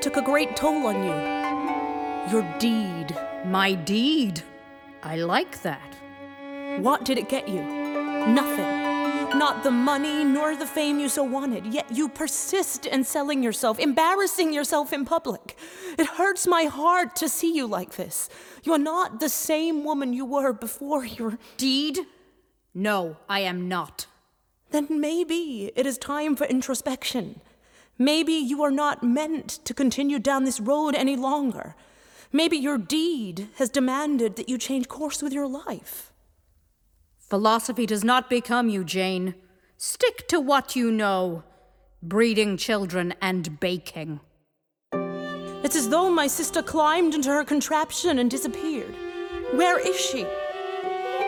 took a great toll on you. Your deed. My deed? I like that. What did it get you? Nothing. Not the money nor the fame you so wanted, yet you persist in selling yourself, embarrassing yourself in public. It hurts my heart to see you like this. You are not the same woman you were before your deed. No, I am not. Then maybe it is time for introspection. Maybe you are not meant to continue down this road any longer. Maybe your deed has demanded that you change course with your life. Philosophy does not become you, Jane. Stick to what you know. Breeding children and baking. It's as though my sister climbed into her contraption and disappeared. Where is she?